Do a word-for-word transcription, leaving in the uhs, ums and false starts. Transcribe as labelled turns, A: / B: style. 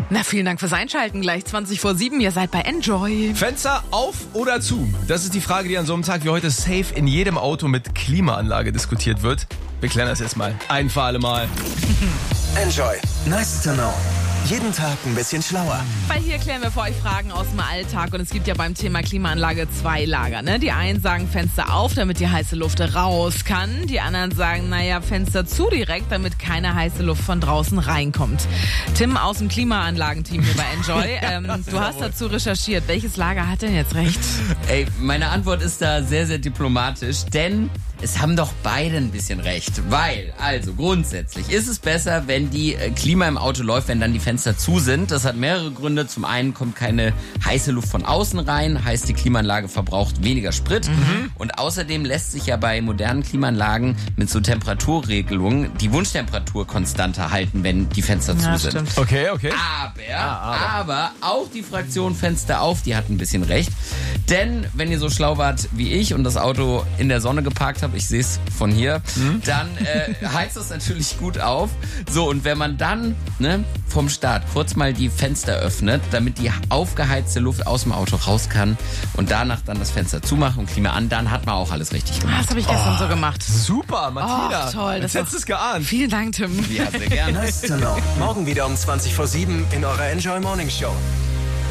A: Na, vielen Dank fürs Einschalten. Gleich zwanzig vor sieben. Ihr seid bei Enjoy.
B: Fenster auf oder zu? Das ist die Frage, die an so einem Tag wie heute safe in jedem Auto mit Klimaanlage diskutiert wird. Wir klären das jetzt mal. Ein für alle Mal.
C: Enjoy. Nice to know. Jeden Tag ein bisschen schlauer.
A: Weil hier klären wir für euch Fragen aus dem Alltag. Und es gibt ja beim Thema Klimaanlage zwei Lager. Ne? Die einen sagen Fenster auf, damit die heiße Luft raus kann. Die anderen sagen, naja, Fenster zu direkt, damit keine heiße Luft von draußen reinkommt. Tim aus dem Klimaanlagenteam hier bei Enjoy. ähm, du hast dazu recherchiert. Welches Lager hat denn jetzt recht?
D: Ey, meine Antwort ist da sehr, sehr diplomatisch, denn es haben doch beide ein bisschen recht. Weil, also grundsätzlich ist es besser, wenn die Klima im Auto läuft, wenn dann die Fenster zu sind. Das hat mehrere Gründe. Zum einen kommt keine heiße Luft von außen rein, heißt die Klimaanlage verbraucht weniger Sprit. Mhm. Und außerdem lässt sich ja bei modernen Klimaanlagen mit so Temperaturregelungen die Wunschtemperatur konstanter halten, wenn die Fenster zu
A: Ja,
D: sind.
A: stimmt.
B: Okay, okay.
D: Aber,
B: Ah, aber.
D: aber auch die Fraktion Fenster auf, die hat ein bisschen recht. Denn wenn ihr so schlau wart wie ich und das Auto in der Sonne geparkt habt, ich sehe es von hier, hm? dann äh, heizt das natürlich gut auf. So, und wenn man dann ne, vom Start kurz mal die Fenster öffnet, damit die aufgeheizte Luft aus dem Auto raus kann und danach dann das Fenster zumachen und Klima an, dann hat man auch alles richtig
A: Ah,
D: gemacht.
A: das habe ich gestern
B: Oh.
A: so gemacht.
B: Super, Martina.
A: Oh, toll. Das
B: Jetzt hättest du es geahnt.
A: Vielen Dank, Tim.
D: Ja, sehr gerne.
C: Nice to know. Morgen wieder um zwanzig vor sieben in eurer Enjoy Morning Show.